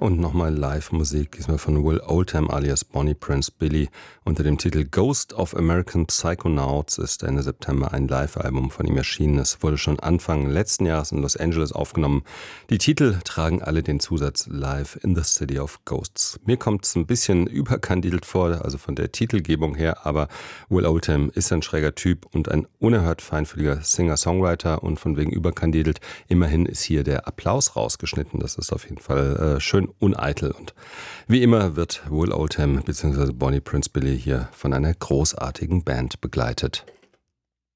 Und nochmal Live-Musik, diesmal von Will Oldham alias Bonnie Prince Billy. Unter dem Titel Ghost of American Psychonauts ist Ende September ein Live-Album von ihm erschienen. Es wurde schon Anfang letzten Jahres in Los Angeles aufgenommen. Die Titel tragen alle den Zusatz Live in the City of Ghosts. Mir kommt es ein bisschen überkandidelt vor, also von der Titelgebung her, aber Will Oldham ist ein schräger Typ und ein unerhört feinfühliger Singer-Songwriter und von wegen überkandidelt. Immerhin ist hier der Applaus rausgeschnitten. Das ist auf jeden Fall schön uneitel. Und wie immer wird Will Oldham bzw. Bonnie Prince Billy hier von einer großartigen Band begleitet.